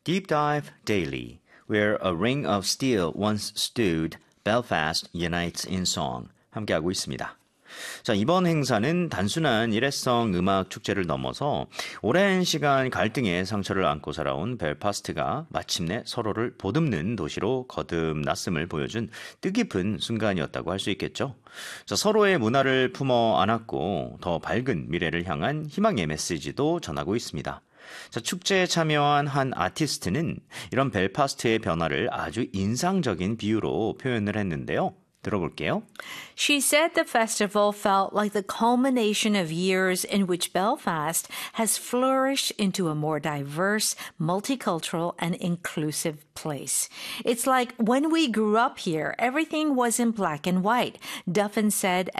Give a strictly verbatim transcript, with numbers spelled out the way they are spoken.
Deep Dive Daily, where a ring of steel once stood, Belfast unites in song. 함께하고 있습니다. 자, 이번 행사는 단순한 일회성 음악 축제를 넘어서 오랜 시간 갈등의 상처를 안고 살아온 벨파스트가 마침내 서로를 보듬는 도시로 거듭났음을 보여준 뜻깊은 순간이었다고 할 수 있겠죠. 자, 서로의 문화를 품어 안았고 더 밝은 미래를 향한 희망의 메시지도 전하고 있습니다. 자, 축제에 참여한 한 아티스트는 이런 벨파스트의 변화를 아주 인상적인 비유로 표현을 했는데요. 들어볼게요. She said the festival felt like the culmination of years in which Belfast has flourished into a more diverse, multicultural, and inclusive place. It's like when we grew up here, everything was in black and white, Duffin said